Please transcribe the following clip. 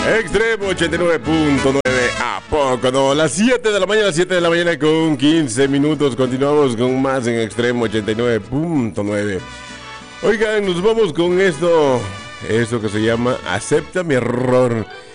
Extremo 89.9. ¿A poco no? Las 7 de la mañana, 7 de la mañana con 15 minutos. Continuamos con más en Extremo 89.9. Oigan, nos vamos con esto que se llama Acepta mi error.